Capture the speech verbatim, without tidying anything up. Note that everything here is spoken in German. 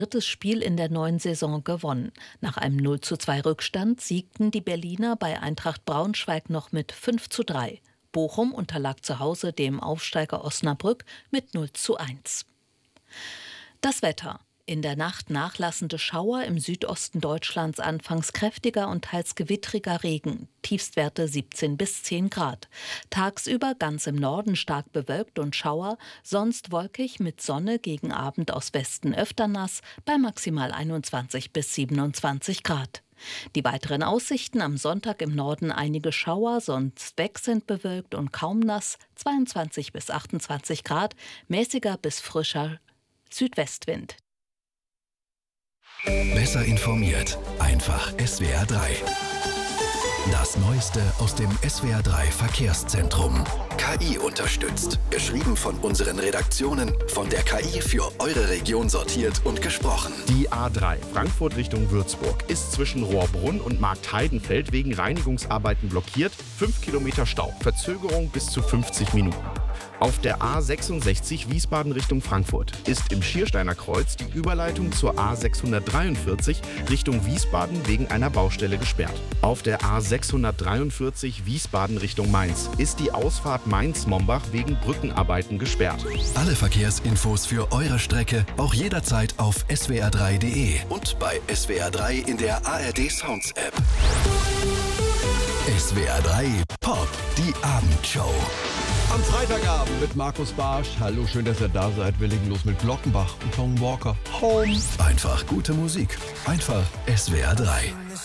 drittes Spiel in der neuen Saison gewonnen. Nach einem null zu zwei Rückstand siegten die Berliner bei Eintracht Braunschweig noch mit fünf zu drei. Bochum unterlag zu Hause dem Aufsteiger Osnabrück mit null zu eins. Das Wetter. In der Nacht nachlassende Schauer, im Südosten Deutschlands anfangs kräftiger und teils gewittriger Regen. Tiefstwerte siebzehn bis zehn Grad. Tagsüber ganz im Norden stark bewölkt und Schauer, sonst wolkig mit Sonne, gegen Abend aus Westen öfter nass, bei maximal einundzwanzig bis siebenundzwanzig Grad. Die weiteren Aussichten: am Sonntag im Norden einige Schauer, sonst wechselnd bewölkt und kaum nass, zweiundzwanzig bis achtundzwanzig Grad, mäßiger bis frischer Südwestwind. Besser informiert, einfach S W R drei. Das Neueste aus dem S W R drei Verkehrszentrum. K I unterstützt. Geschrieben von unseren Redaktionen, von der K I für eure Region sortiert und gesprochen. Die A drei Frankfurt Richtung Würzburg ist zwischen Rohrbrunn und Marktheidenfeld wegen Reinigungsarbeiten blockiert. Fünf Kilometer Stau, Verzögerung bis zu fünfzig Minuten. Auf der A sechsundsechzig Wiesbaden Richtung Frankfurt ist im Schiersteiner Kreuz die Überleitung zur A sechshundertdreiundvierzig Richtung Wiesbaden wegen einer Baustelle gesperrt. Auf der A sechshundertdreiundvierzig Wiesbaden Richtung Mainz ist die Ausfahrt Mainz-Mombach wegen Brückenarbeiten gesperrt. Alle Verkehrsinfos für eure Strecke auch jederzeit auf S W R drei punkt de und bei S W R drei in der A R D Sounds App. S W R drei Pop, die Abendshow. Am Freitagabend mit Markus Barsch. Hallo, schön, dass ihr da seid. Wir legen los mit Glockenbach und Tom Walker. Home. Einfach gute Musik. Einfach S W R drei.